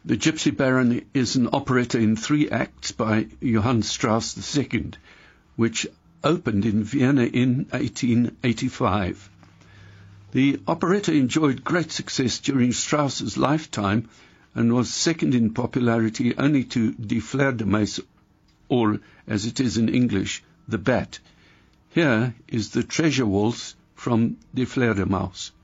The Gypsy Baron is an operetta in 3 acts by Johann Strauss II, which opened in Vienna in 1885. The operetta enjoyed great success during Strauss's lifetime and was second in popularity only to Die Fledermaus, or, as it is in English, The Bat. Here is the Treasure Waltz from Die Fledermaus.